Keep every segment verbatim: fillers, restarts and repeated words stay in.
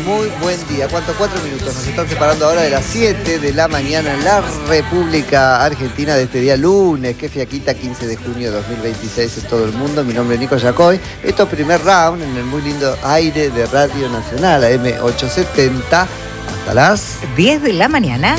muy buen día. ¿Cuánto? Cuatro minutos. Nos están separando ahora de las siete de la mañana en la República Argentina de este día lunes. Qué fiaquita, quince de junio de dos mil veintiséis en todo el mundo. Mi nombre es Nico Yacoy. Esto es primer round en el muy lindo aire de Radio Nacional, a eme ochocientos setenta. Hasta las diez de la mañana.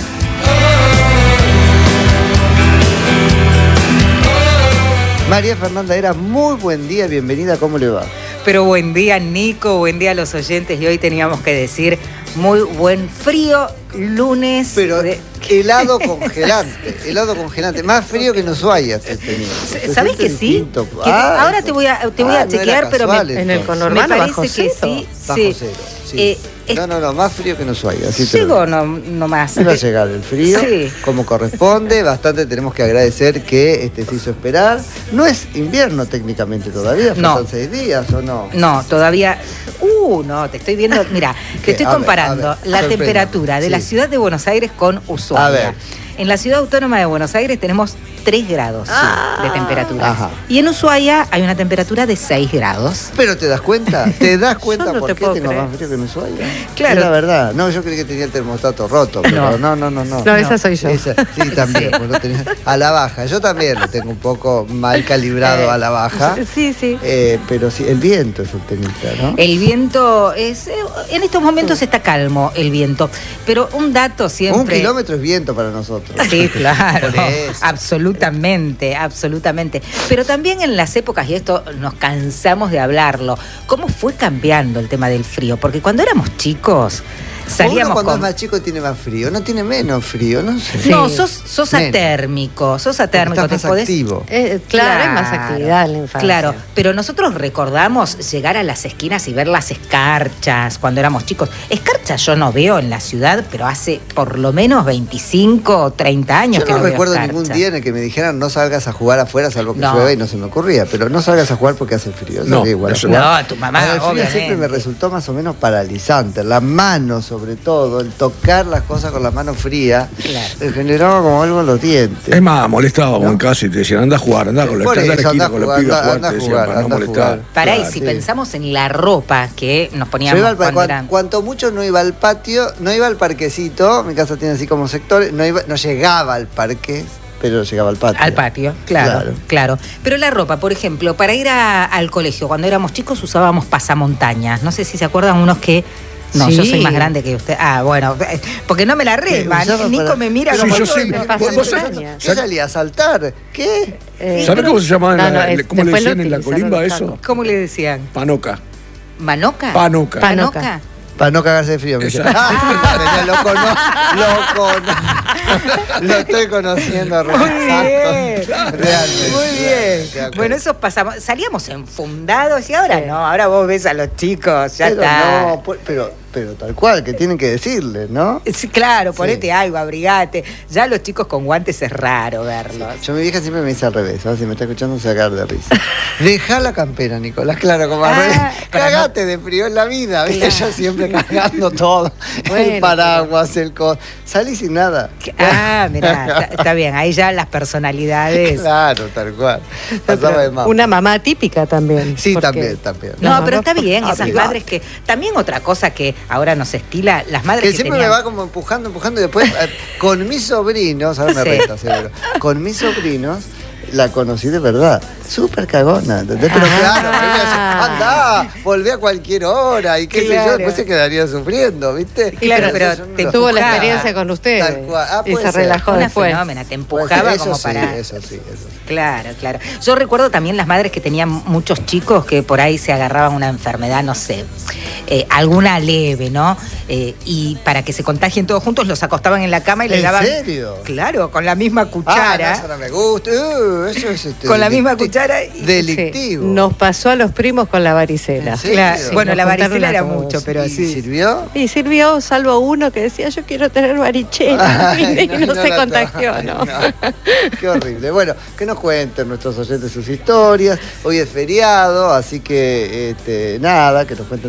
María Fernanda Era, muy buen día, bienvenida, ¿cómo le va? Pero buen día, Nico, buen día a los oyentes. Y hoy teníamos que decir muy buen frío lunes. Pero de... helado congelante, helado congelante, más frío que en Ushuaia estoy teniendo. ¿Sabés que sí? Que ah, ahora te voy a, te voy ah, a chequear, no pero casual, me, en el conurbano me parece bajo que cero. sí. Bajo sí. cero, sí. Eh, no, no, no, más frío que en Ushuaia. Así Llegó no, no más. Va a llegar el frío, sí, como corresponde. Bastante tenemos que agradecer que este se hizo esperar. No es invierno técnicamente todavía, faltan no. seis días, ¿o no? No, todavía. Uh, no, te estoy viendo. Mira, te estoy A ver, comparando a ver, la sorprenda. temperatura de Sí. la ciudad de Buenos Aires con Ushuaia. A ver. En la ciudad autónoma de Buenos Aires tenemos tres grados Ah. de temperatura. Ajá. Y en Ushuaia hay una temperatura de seis grados. Pero ¿te das cuenta? ¿Te das cuenta Yo no por te qué puedo tengo creer. más frío que en Ushuaia? Claro. Es la verdad. No, yo creí que tenía el termostato roto, pero no, no, no, no. No, esa soy yo. Esa- sí, también. Sí. pues lo tenía- a la baja. Yo también lo tengo un poco mal calibrado a la baja. Sí, sí. Eh, pero sí, el viento es el temita, ¿no? El viento es. eh, En estos momentos está calmo el viento. Pero un dato siempre. Un kilómetro es viento para nosotros. Sí, claro. Por eso. Absolutamente, absolutamente. Pero también en las épocas, y esto nos cansamos de hablarlo, ¿cómo fue cambiando el tema del frío? Porque cuando éramos chicos, salíamos Uno cuando con... es más chico tiene más frío, no tiene menos frío, no sé. Sí. No, sos, sos Menos. atérmico, sos atérmico. Estás te más podés- activo. Eh, claro, hay más actividad en la infancia. Claro, pero nosotros recordamos llegar a las esquinas y ver las escarchas cuando éramos chicos. Escarchas yo no veo en la ciudad, pero hace por lo menos veinticinco o treinta años Yo que no no veo recuerdo escarcha. ningún día en el que me dijeran no salgas a jugar afuera salvo que No. llueve y no se me ocurría, pero no salgas a jugar porque hace frío. No, Salí igual a eso jugar. no, tu mamá, Ahora, el frío obviamente. siempre me resultó más o menos paralizante. La mano, sobre todo, el tocar las cosas con la mano fría, Claro. me generaba como algo en los dientes. Es más, molestábamos ¿No? en casa y te decían, anda a jugar, anda con la, Por anda a la eso, esquina anda con los a pibes a jugar, jugar, anda a te decían, jugar, para no anda a molestar. jugar. Pará, y Claro, si sí. pensamos en la ropa que nos Yo poníamos iba al, cuando cuan- eran... cuanto mucho no iba al patio, no iba al parquecito, mi casa tiene así como sectores, no, iba, no llegaba al parque, pero llegaba al patio. Al patio, claro, Claro. claro, Pero la ropa, por ejemplo, para ir a- al colegio, cuando éramos chicos usábamos pasamontañas. No sé si se acuerdan unos que... No, Sí. yo soy más grande que usted. Ah, bueno, porque no me la rema. usaba Nico para- me mira Pero como... yo yo- sí, me vos- pasa vos- montaña. Yo salía a saltar. ¿Qué? Eh, ¿Sabés cómo se llamaba? No, en la- no, es- ¿Cómo le después lo decían en la utilizaron colimba los eso? tacos. ¿Cómo le decían? Panoca. ¿Manoca? Panoca. Panoca. ¿Panoca? Para no cagarse de frío. Me dice. Exacto. Ah, lo conozco, lo conozco. Lo estoy conociendo. Muy bien. Realmente. Muy bien. De acuerdo. Bueno, eso pasamos. Salíamos enfundados y ahora Sí. no. Ahora vos ves a los chicos, ya Pero está. no, pues, pero, pero tal cual, que tienen que decirle, ¿no? Sí, claro, ponete Sí. algo, abrigate. Ya los chicos con guantes es raro verlos. Yo, mi vieja siempre me dice al revés, ¿no? Si me está escuchando se va a cagar de risa. Dejá la campera, Nicolás, claro, como al Ah, revés. para Cagate de frío en la vida, ¿viste? Claro. Yo siempre cargando todo. Bueno, el paraguas, el co... Salí sin nada. Ah, mirá, está, está bien. Ahí ya las personalidades. Claro, tal cual. Pasaba de mamá. Una mamá típica también. Sí, porque- también, también. No, Las pero mamás- está bien, esas Abrigate. madres que... También otra cosa que ahora nos estila, las madres Que que, siempre tenían... me va como empujando, empujando y después eh, con mis sobrinos, ahora me Sí. resta seguro, con mis sobrinos la conocí de verdad, súper cagona, ¿entendés? Pero Ah. claro, me dice, anda, volví a cualquier hora y qué sé Claro. yo, después se quedaría sufriendo, ¿viste? Claro, pero yo no te lo- Tuvo la Empujaba. experiencia con ustedes. Tal cual. Ah, y puede se ser. relajó Una después. fenómena, te Puede empujaba ser, eso como sí, para... eso sí, eso sí. Claro, claro. Yo recuerdo también las madres que tenían muchos chicos que por ahí se agarraban una enfermedad, no sé, eh, alguna leve, ¿no? Eh, y para que se contagien todos juntos los acostaban en la cama y les ¿En daban... serio? Claro, con la misma Ah, no, cuchara. eso no me gusta. Uh, eso es este, Con la misma delicti- cuchara y- Delictivo. Sí, nos pasó a los primos con la varicela. ¿En serio? Claro, Sí, bueno, nos la juntaron varicela a era todos. mucho, pero ¿Y sí. sirvió? Y sirvió, salvo uno que decía, yo quiero tener varichela. Ay, y no, se la contagió, to- ¿no? Ay, no. Qué horrible. Bueno, que nos cuenten nuestros oyentes sus historias. Hoy es feriado, así que este, nada, que nos cuenten también cómo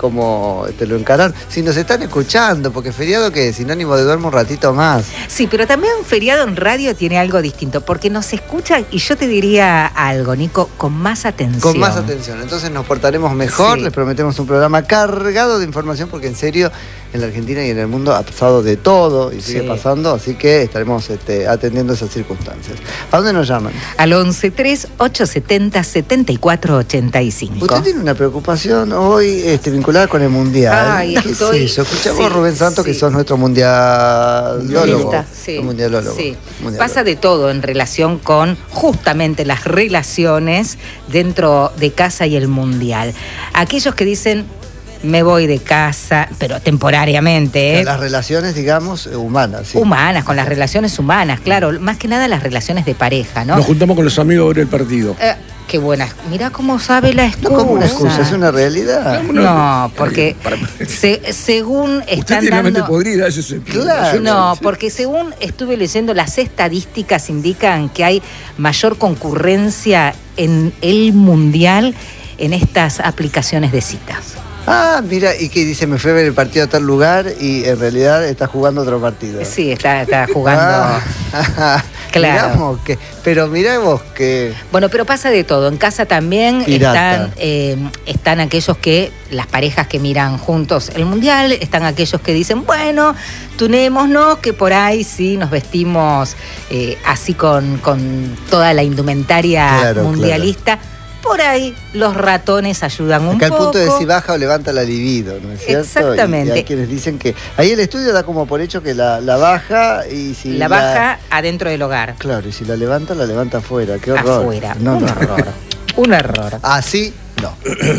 cómo te lo encararon. Si nos están escuchando, porque feriado que es sinónimo de duermo un ratito más. Sí, pero también un feriado en radio tiene algo distinto, porque nos escuchan, y yo te diría algo, Nico, con más atención. Con más atención. Entonces nos portaremos mejor, sí. Les prometemos un programa cargado de información, porque en serio, en la Argentina y en el mundo ha pasado de todo y sigue sí. pasando, así que estaremos este, atendiendo esas circunstancias. ¿A dónde nos llaman? Al once tres ocho setenta setenta y cuatro ochenta y cinco. Usted tiene una preocupación hoy este, vinculada con el mundial. Ay, ¿Qué estoy... es eso? Escuchamos sí, Rubén Santos, sí. que sos nuestro mundialólogo. Sí. mundialólogo. Sí. mundialólogo. Pasa de todo en relación con justamente las relaciones dentro de casa y el mundial. Aquellos que dicen, me voy de casa, pero temporariamente. ¿eh? Las relaciones, digamos, humanas. Sí. Humanas, con las relaciones humanas, claro. Más que nada las relaciones de pareja, ¿no? Nos juntamos con los amigos a ver el partido. Eh, qué buena. Mirá cómo sabe la excusa. No como una excusa, es una realidad. No, porque se, según están Usted tiene dando... una mente podrida, eso es... Claro. No, porque según estuve leyendo, las estadísticas indican que hay mayor concurrencia en el mundial en estas aplicaciones de citas. Ah, mira, y que dice, me fui a ver el partido a tal lugar y en realidad está jugando otro partido. Sí, está, está jugando. Ah, claro. Miramos que, pero miramos que... Bueno, pero pasa de todo. En casa también están, eh, están aquellos que, las parejas que miran juntos el mundial, están aquellos que dicen, bueno, tunémonos, que por ahí sí nos vestimos eh, así con, con toda la indumentaria claro, mundialista. Claro. Por ahí los ratones ayudan un Acá poco. Acá el punto de si baja o levanta la libido, ¿no es cierto? Exactamente. Y, y hay quienes dicen que... Ahí el estudio da como por hecho que la, la baja y si La, la baja adentro del hogar. Claro, y si la levanta, la levanta afuera. ¡Qué horror! Afuera. No, un no. error. Un error. Así, no.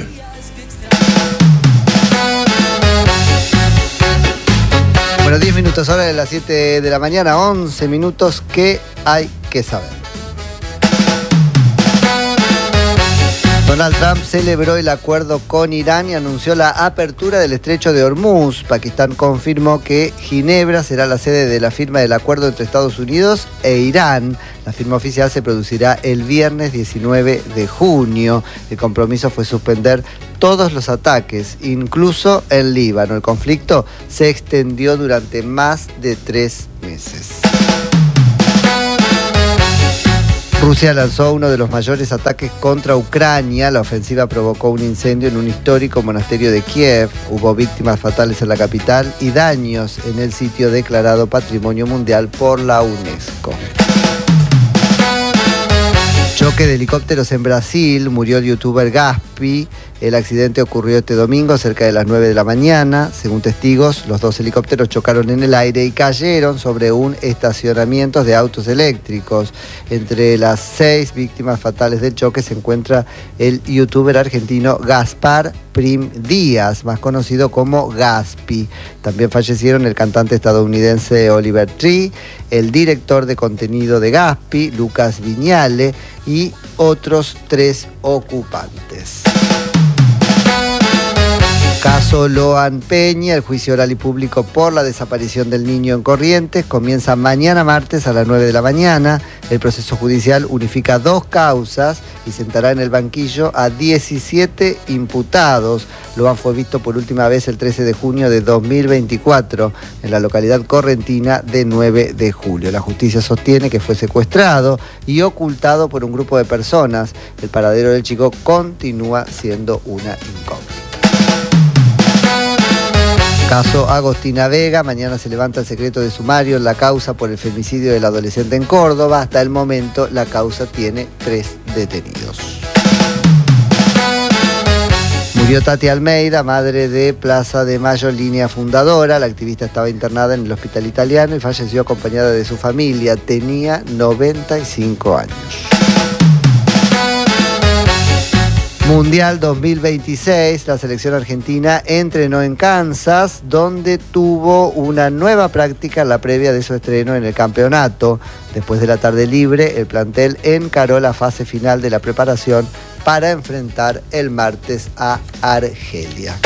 Bueno, diez minutos ahora de las siete de la mañana, once minutos. ¿Qué hay que saber? Donald Trump celebró el acuerdo con Irán y anunció la apertura del estrecho de Hormuz. Pakistán confirmó que Ginebra será la sede de la firma del acuerdo entre Estados Unidos e Irán. La firma oficial se producirá el viernes diecinueve de junio. El compromiso fue suspender todos los ataques, incluso en Líbano. El conflicto se extendió durante más de tres meses. Rusia lanzó uno de los mayores ataques contra Ucrania. La ofensiva provocó un incendio en un histórico monasterio de Kiev. Hubo víctimas fatales en la capital y daños en el sitio declarado Patrimonio Mundial por la UNESCO. Choque de helicópteros en Brasil, murió el youtuber Gaspi. El accidente ocurrió este domingo cerca de las nueve de la mañana. Según testigos, los dos helicópteros chocaron en el aire y cayeron sobre un estacionamiento de autos eléctricos. Entre las seis víctimas fatales del choque se encuentra el youtuber argentino Gaspar Prim Díaz, más conocido como Gaspi. También fallecieron el cantante estadounidense Oliver Tree, el director de contenido de Gaspi, Lucas Viñale, y otros tres ocupantes. Caso Loan Peña, el juicio oral y público por la desaparición del niño en Corrientes comienza mañana martes a las nueve de la mañana. El proceso judicial unifica dos causas y sentará en el banquillo a diecisiete imputados. Loan fue visto por última vez el trece de junio de dos mil veinticuatro en la localidad correntina de nueve de julio. La justicia sostiene que fue secuestrado y ocultado por un grupo de personas. El paradero del chico continúa siendo una incógnita. Caso Agostina Vega, mañana se levanta el secreto de sumario en la causa por el femicidio del adolescente en Córdoba. Hasta el momento la causa tiene tres detenidos. Murió Tati Almeida, madre de Plaza de Mayo, línea fundadora. La activista estaba internada en el hospital italiano y falleció acompañada de su familia. Tenía noventa y cinco años. Mundial dos mil veintiséis, la selección argentina entrenó en Kansas, donde tuvo una nueva práctica en la previa de su estreno en el campeonato. Después de la tarde libre, el plantel encaró la fase final de la preparación para enfrentar el martes a Argelia.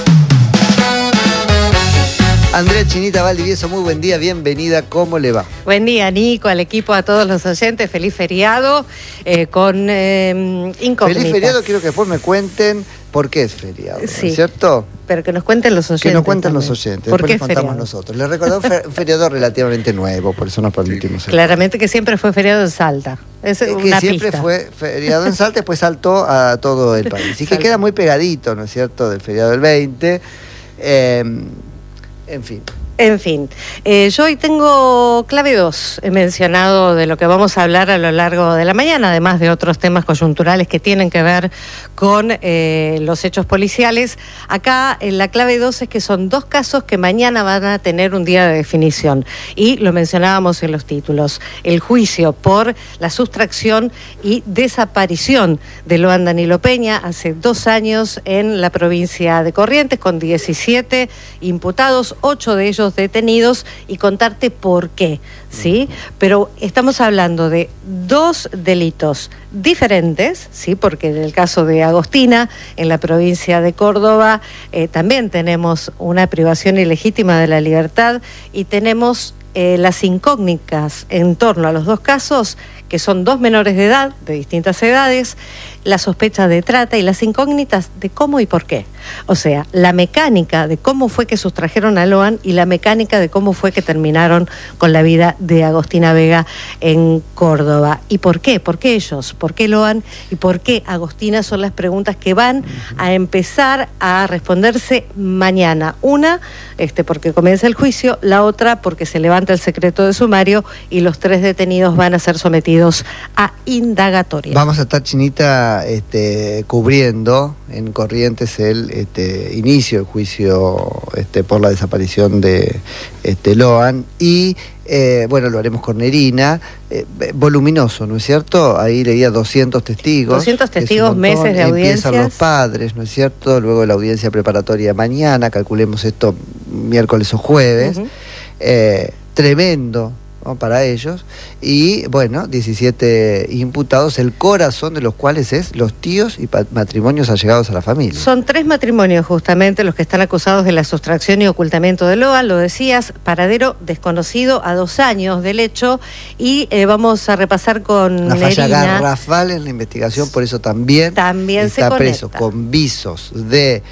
Andrea Chinita Valdivieso, muy buen día, bienvenida, ¿cómo le va? Buen día, Nico, al equipo, a todos los oyentes, feliz feriado, eh, con eh, incógnitas. Feliz feriado, quiero que después me cuenten ¿Por qué es feriado? Sí. ¿No es cierto? Pero que nos cuenten los oyentes. Que nos cuenten también. los oyentes, ¿Por después qué les contamos feriado? nosotros. Les recordamos un feriado relativamente nuevo, por eso nos permitimos el- Claramente que siempre fue feriado en Salta. Es Eh, una que siempre pista. fue feriado en Salta, después saltó a todo el país. Y que Salta. queda muy pegadito, ¿no es cierto?, del feriado del veinte. Eh, en fin. En fin, eh, yo hoy tengo clave dos, he mencionado de lo que vamos a hablar a lo largo de la mañana, además de otros temas coyunturales que tienen que ver con eh, los hechos policiales. Acá en la clave dos es que son dos casos que mañana van a tener un día de definición, y lo mencionábamos en los títulos: el juicio por la sustracción y desaparición de Loan Danilo Peña hace dos años en la provincia de Corrientes, con diecisiete imputados, ocho de ellos detenidos, y contarte por qué, ¿sí? Pero estamos hablando de dos delitos diferentes, ¿sí? Porque en el caso de Agostina, en la provincia de Córdoba, eh, también tenemos una privación ilegítima de la libertad, y tenemos eh, las incógnitas en torno a los dos casos, que son dos menores de edad, de distintas edades, la sospecha de trata y las incógnitas de cómo y por qué. O sea, la mecánica de cómo fue que sustrajeron a Loan y la mecánica de cómo fue que terminaron con la vida de Agostina Vega en Córdoba. ¿Y por qué? ¿Por qué ellos? ¿Por qué Loan? ¿Y por qué Agostina? Son las preguntas que van a empezar a responderse mañana. Una, este, porque comienza el juicio; la otra, porque se levanta el secreto de sumario y los tres detenidos van a ser sometidos a indagatoria. Vamos a estar, Chinita, este, cubriendo en Corrientes el este, inicio del juicio este, por la desaparición de este, Loan, y eh, bueno, lo haremos con Nerina, eh, voluminoso, ¿no es cierto? Ahí leía doscientos testigos. doscientos que es un testigos, montón. meses de Empiezan audiencias. los padres, ¿no es cierto? Luego la audiencia preparatoria mañana, calculemos esto miércoles o jueves. Uh-huh. eh, tremendo, ¿no?, para ellos, y bueno, diecisiete imputados, el corazón de los cuales es los tíos y matrimonios allegados a la familia. Son tres matrimonios justamente los que están acusados de la sustracción y ocultamiento de Loan, lo decías, paradero desconocido a dos años del hecho, y eh, vamos a repasar con Una falla Nerina. garrafal en la investigación, por eso también, También se está preso conecta. con visos de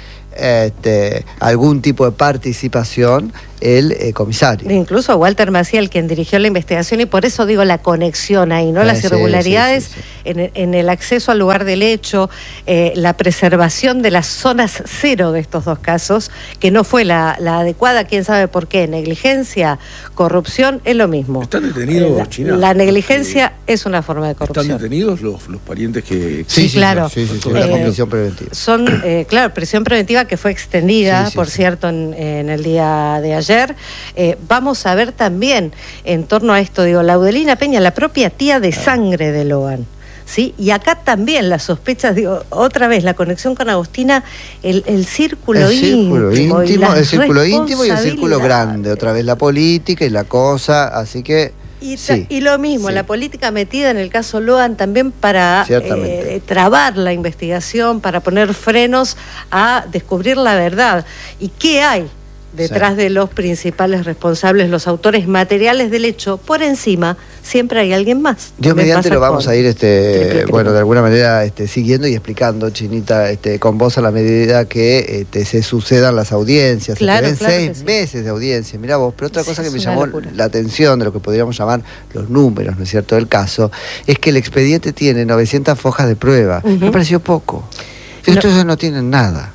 este, algún tipo de participación el eh, comisario. Incluso Walter Maciel, quien dirigió la investigación, y por eso digo la conexión ahí, ¿no? Eh, Las sí, irregularidades sí, sí, sí. En, en el acceso al lugar del hecho, eh, la preservación de las zonas cero de estos dos casos, que no fue la, la adecuada, quién sabe por qué. Negligencia, corrupción, es lo mismo. ¿Están detenidos, la, China? la negligencia es una forma de corrupción. ¿Están detenidos los, los parientes que... Sí, claro. Sí, sí, sí, Eh, la prisión preventiva. Son, eh, claro, prisión preventiva que fue extendida, Sí, sí, por sí. cierto, en, en el día de ayer. Eh, vamos a ver también, en torno a esto, digo, Laudelina Peña, la propia tía de sangre de Loan, ¿sí? Y acá también las sospechas, digo, otra vez, la conexión con Agostina, el, el círculo El círculo íntimo. y íntimo, las el círculo íntimo y el círculo responsabilidades. grande, otra vez la política y la cosa, así que Y, ta- sí, y lo mismo, sí. la política metida en el caso Loan también para Ciertamente. eh, trabar la investigación, para poner frenos a descubrir la verdad. ¿Y qué hay detrás Sí. de los principales responsables, los autores materiales del hecho? Por encima siempre hay alguien más. Dios También mediante pasa lo vamos con a ir este Triple Crimen. bueno, de alguna manera este, siguiendo y explicando, Chinita, este, con vos a la medida que este, se sucedan las audiencias. Claro, se ven claro seis que sí. meses de audiencia, mirá vos. Pero otra Sí, cosa que es me una llamó locura. la atención de lo que podríamos llamar los números, ¿no es cierto?, del caso, es que el expediente tiene novecientas fojas de prueba. Ujú. Me pareció poco. No. Estos no tienen nada.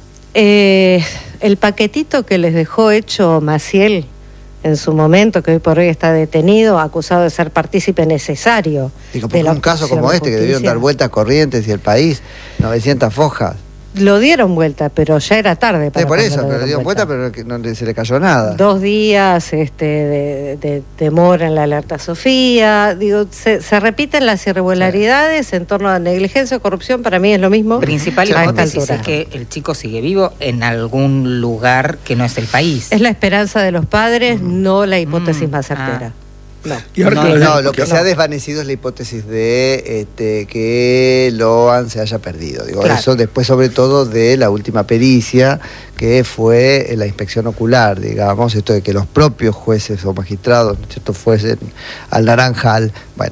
Eh, el paquetito que les dejó hecho Maciel en su momento, que hoy por hoy está detenido, acusado de ser partícipe necesario. Digo, de porque la un caso obstrucción como de este, que debieron justicia. dar vueltas Corrientes y el país, novecientas fojas. Lo dieron vuelta, pero ya era tarde. Sí, Para por cuando eso, lo pero le dieron vuelta, vuelta. pero que no le- se le cayó nada. Dos días este, de, de demora en la alerta Sofía. Digo, se, se repiten las irregularidades en torno a negligencia o corrupción. Para mí es lo mismo. Principal a esta hipótesis altura. es que el chico sigue vivo en algún lugar que no es el país. Es la esperanza de los padres, no la hipótesis Mm, más certera. ah. No. Y ahora No, que No, lo- lo que porque- se ha desvanecido es la hipótesis de este, que Loan se haya perdido. Digo, Claro. eso después, sobre todo, de la última pericia, que fue la inspección ocular, digamos, esto de que los propios jueces o magistrados, ¿no es cierto?, fuesen al naranjal. Bueno,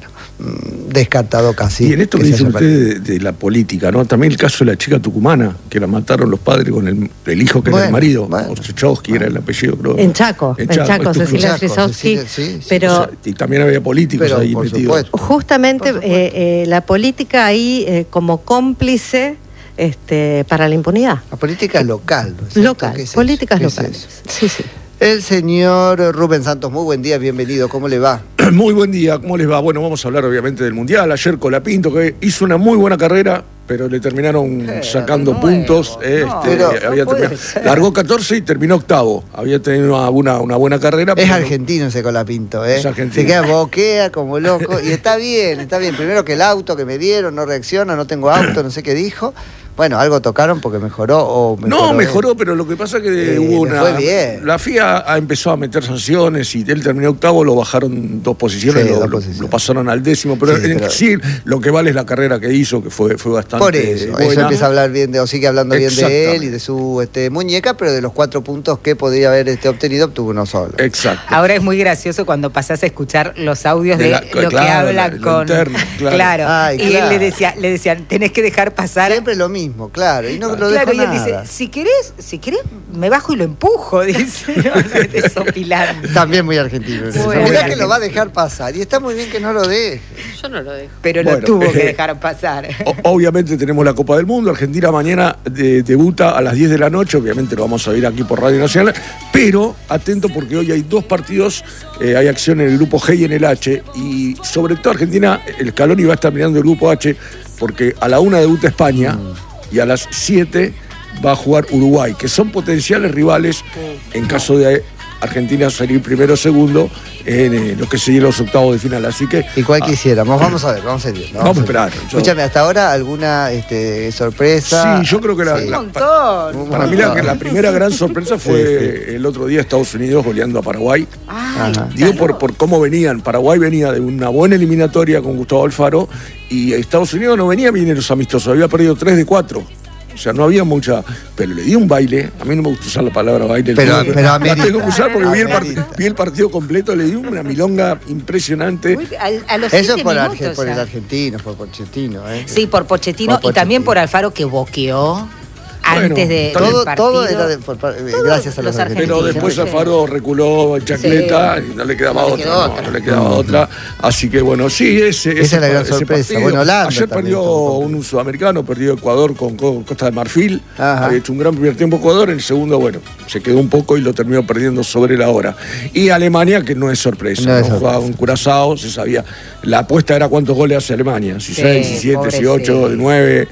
descartado casi. Y en esto que que se dicen haya ustedes de, de la política, ¿no? También el caso de la chica tucumana, que la mataron los padres con el, el hijo que Bueno, era el marido, bueno. Ostrechowski Bueno. era el apellido, creo. En Chaco, en Chaco, esto- Cecilia Chaco, Strisowski, Cecilia, sí, sí. pero... O sea, y también había políticos Pero, ahí por metidos. supuesto. Justamente Por supuesto. eh, eh, la política ahí eh, como cómplice este, para la impunidad. La política es local, ¿no es cierto? Local, ¿Qué es eso? políticas ¿Qué es locales. eso? Sí, sí. El señor Rubén Santos, muy buen día, bienvenido, ¿cómo le va? Muy buen día, ¿cómo les va? Bueno, vamos a hablar obviamente del Mundial. Ayer Colapinto, que hizo una muy buena carrera, pero le terminaron Eh, sacando de nuevo, puntos. no, este, pero había no puede terminado- ser. largó catorce y terminó octavo. Había tenido una, una, una buena carrera. Es pero- argentino ese Colapinto, ¿eh? Es argentino. Se queda boquea como loco y está bien, está bien. Primero que el auto que me dieron no reacciona, no tengo auto, no sé qué dijo. Bueno, algo tocaron porque mejoró o mejoró. No, mejoró, pero lo que pasa es que Eh, hubo le una. fue bien. La F I A ha- empezó a meter sanciones y él terminó octavo, lo bajaron dos posiciones, Sí, lo, dos lo- posiciones. lo pasaron al décimo, pero Sí, en pero- sí lo que vale es la carrera que hizo, que fue, fue bastante Por eso, buena. eso empieza a hablar bien de, o sigue hablando bien de él Exactamente. y de su este, muñeca, pero de los cuatro puntos que podría haber este, obtenido, obtuvo uno solo. Exacto. Ahora es muy gracioso cuando pasás a escuchar los audios de, De la- lo claro, que habla la- lo con... interno, claro. Ay, y claro. él le decía, le decían, tenés que dejar pasar... Siempre lo mismo, claro, y no lo Claro, dejo y él nada. dice, si querés, si querés, me bajo y lo empujo, dice, no, no estés sopilando. También muy argentino. ese. Muy Mirá que argentino. lo va a dejar pasar, y está muy bien que no lo deje. Yo no lo dejo. Pero lo Bueno, tuvo que eh, dejar pasar. O- obviamente tenemos la Copa del Mundo. Argentina mañana de- debuta a las diez de la noche. Obviamente lo vamos a ver aquí por Radio Nacional. Pero atento porque hoy hay dos partidos. eh, hay acción en el grupo G y en el H. Y sobre todo Argentina, el Scaloni va a estar mirando el grupo H porque a la una debuta España y a las siete va a jugar Uruguay, que son potenciales rivales en caso de Argentina salir primero o segundo en eh, lo que serían los octavos de final. Así que ¿Y cuál ah, quisiéramos? Vamos a ver, vamos a ir viendo, Vamos a ver. esperar, yo- Escúchame, hasta ahora alguna este, sorpresa. Sí, yo creo que la- Sí. la- Un montón. Un Para mí la, montón. la primera gran sorpresa fue Sí, el otro día Estados Unidos goleando a Paraguay. Ay, Ajá. Digo está por, loco. por cómo venían. Paraguay venía de una buena eliminatoria con Gustavo Alfaro y Estados Unidos no venía bien en los amistosos, había perdido tres de cuatro. O sea, no había mucha. Pero le dio un baile. A mí no me gusta usar la palabra baile. Pero- la pero amerita. tengo que usar porque vi el, par- Amerita. vi el partido completo, le dio una milonga impresionante. Uy, a, a los Eso siete por, minutos Arge- por ya. el argentino, por Pochettino. ¿eh? Sí, por Pochettino Por y también Pochettino. por Alfaro que boqueó Bueno, antes de, todo- del Todo, partido. todo era de- por- por- Todos gracias a los, los argentinos. Pero argentinos, después sí. Alfaro reculó en chancleta y no le quedaba No le otra, quedó no, otra. no le quedaba otra. Así que bueno, sí, ese, ese Esa es la gran ese sorpresa. partido. Bueno, Holanda Ayer también perdió estuvo un, sudamericano, perdió Ecuador con, con Costa de Marfil. Ajá. Había hecho un gran primer tiempo Ecuador, en el segundo, bueno, se quedó un poco y lo terminó perdiendo sobre la hora. Y Alemania, que no es sorpresa, No no, es jugaba sorpresa. con Curazao, se sabía. La apuesta era cuántos goles hace Alemania, si Sí, seis, si siete, si pobrecito. ocho, de nueve.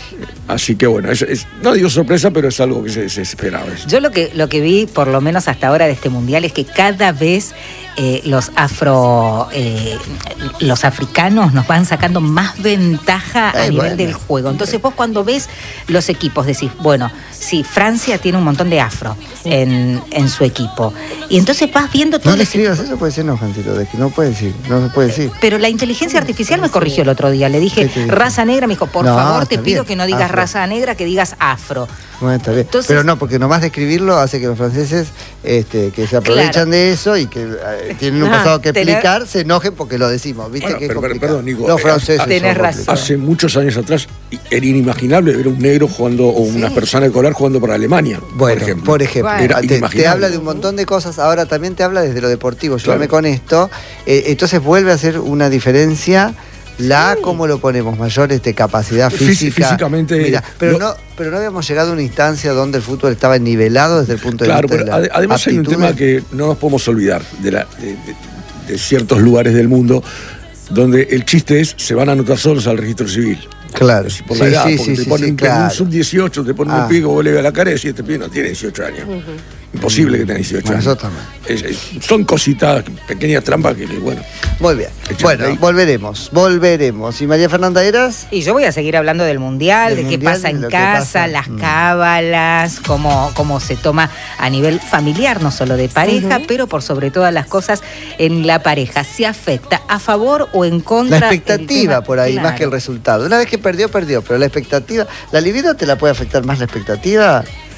Así que bueno, es, es- no digo sorpresa, pero es algo que se, se esperaba. eso. Yo lo que, lo que vi, por lo menos hasta ahora de este mundial, es que cada vez eh, los afro eh, los africanos nos van sacando más ventaja a Ay, nivel bueno. del juego. Entonces vos cuando ves los equipos decís, bueno, sí, Francia tiene un montón de afro en, en su equipo. Y entonces vas viendo todo No le ese escribas eso, puede ser no, Jancito, de que no puede decir, no se puede decir. Pero la inteligencia artificial me corrigió el otro día. Le dije ¿Qué te dijo? raza negra, me dijo, por No, favor, te está pido bien, que no digas afro. raza negra, que digas afro. Bueno, está bien. Entonces- Pero no, porque nomás de escribirlo hace que los franceses este, que se aprovechan Claro. de eso y que eh, tienen un Ah, pasado que tener- explicar, se enojen porque lo decimos. ¿Viste Bueno, que es pero- pero, complicado? perdón, Nico, Los eh, franceses tenés son razón. complicados. Hace muchos años atrás era inimaginable ver un negro jugando o una persona de color jugando para Alemania, Bueno, por ejemplo. por ejemplo, Bueno. Era te, te inimaginable. habla de un montón de cosas, ahora también te habla desde lo deportivo. Yo Claro. me con esto, eh, entonces vuelve a ser una diferencia. La, ¿cómo lo ponemos? Mayor este, capacidad Fí- física. físicamente, Mira, pero, lo- no, pero no habíamos llegado a una instancia donde el fútbol estaba nivelado desde el punto de Claro, vista pero de la ade- además hay un aptitudes. tema que no nos podemos olvidar de, la- de- de- de ciertos lugares del mundo donde el chiste es se van a anotar solos al registro civil. Claro. Es por Sí, la edad, sí, porque sí, te sí, ponen sí, en claro. un sub dieciocho, te ponen Ah. un pico, vos le ves la cara y decís, este pibe no tiene dieciocho años. Imposible que tenga dieciocho Bueno, años. eso también. Es- es- son cositas, pequeñas trampas que, bueno. Muy bien. Echate Bueno, ahí. volveremos, volveremos. ¿Y María Fernanda Eras? Y yo voy a seguir hablando del mundial, Del de qué mundial, pasa de en lo que casa, pasa. las Mm. cábalas, cómo, cómo se toma a nivel familiar, no solo de pareja, pero por sobre todas las cosas en la pareja. ¿Se afecta a favor o en La contra? el expectativa tema? por ahí, Claro. más que el resultado. Una vez que perdió, perdió, pero la expectativa, ¿la libido te la puede afectar más la expectativa?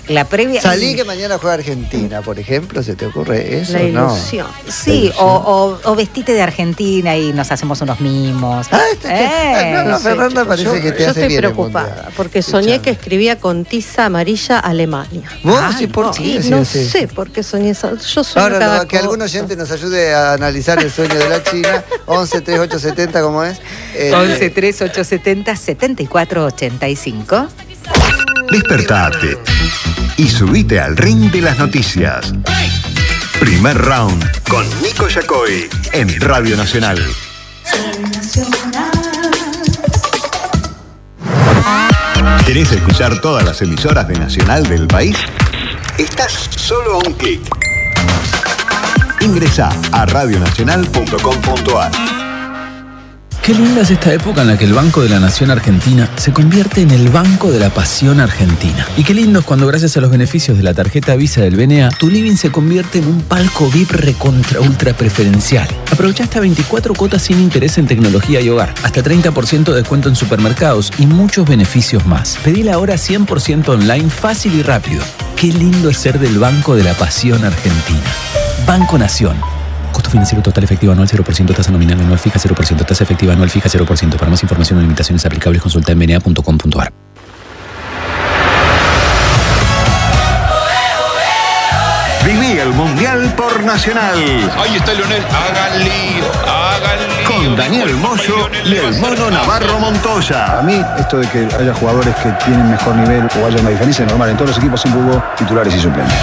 la previa. Salí que mañana juega Argentina, por ejemplo, ¿se te ocurre eso? La No. ilusión. Sí, o, o, o vestite de Argentina y nos hacemos unos mimos. Ah, este, Eh, no, no, No sé, Fernanda parece yo, que te yo hace estoy bien el preocupada mundial. porque soñé Escuchame. que escribía con tiza amarilla Alemania. ¿Vos? Ay, ¿Y por no, qué Y decías no eso? sé por qué soñé eso. Yo soñé Ahora, cada no, que algún cosa. oyente nos ayude a analizar el sueño de la China. once treinta y ocho setenta, ¿cómo es? Eh, once tres ocho setenta setenta y cuatro ochenta y cinco. Despertate y subite al ring de las noticias. Primer round con Nico Yacoy en Radio Nacional. ¿Querés escuchar todas las emisoras de Nacional del país? Estás solo a un clic. Ingresá a radionacional punto com punto ar. Qué linda es esta época en la que el Banco de la Nación Argentina se convierte en el Banco de la Pasión Argentina. Y qué lindo es cuando gracias a los beneficios de la tarjeta Visa del B N A, tu living se convierte en un palco V I P recontra ultra preferencial. Aprovecha hasta veinticuatro cuotas sin interés en tecnología y hogar, hasta treinta por ciento de descuento en supermercados y muchos beneficios más. Pedila ahora cien por ciento online, fácil y rápido. Qué lindo es ser del Banco de la Pasión Argentina. Banco Nación. Costo financiero total efectivo anual cero por ciento, tasa nominal anual fija cero por ciento, tasa efectiva anual fija cero por ciento. Para más información o limitaciones aplicables consulta en b n a punto com punto ar. Viví el Mundial por Nacional. Ahí está Leonel, hagan lío, hagan lío. Con Daniel Moyo y el Mono Navarro Montoya. A mí, esto de que haya jugadores que tienen mejor nivel o haya una diferencia es normal. En todos los equipos siempre hubo titulares y suplentes.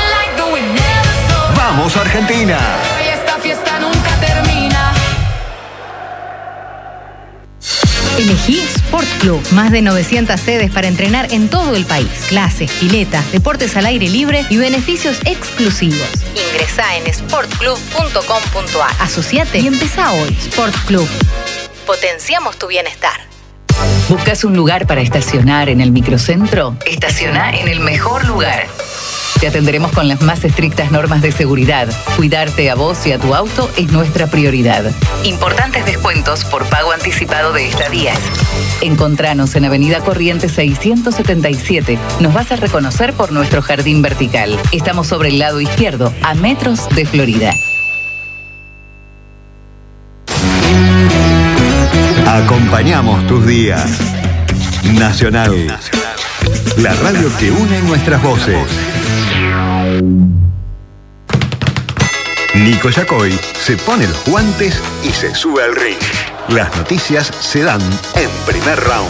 ¡Vamos, Argentina! Esta fiesta nunca termina. Elegí Sport Club. Más de novecientas sedes para entrenar en todo el país. Clases, piletas, deportes al aire libre y beneficios exclusivos. Ingresá en sport club punto com punto ar. Asociate y empezá hoy. Sport Club. Potenciamos tu bienestar. ¿Buscas un lugar para estacionar en el microcentro? Estaciona en el mejor lugar. Te atenderemos con las más estrictas normas de seguridad. Cuidarte a vos y a tu auto es nuestra prioridad. Importantes descuentos por pago anticipado de estadías. Encontranos en Avenida Corrientes seiscientos setenta y siete. Nos vas a reconocer por nuestro jardín vertical. Estamos sobre el lado izquierdo, a metros de Florida. Acompañamos tus días. Nacional. La radio que une nuestras voces. Nico Yacoy se pone los guantes y se sube al ring. Las noticias se dan en primer round.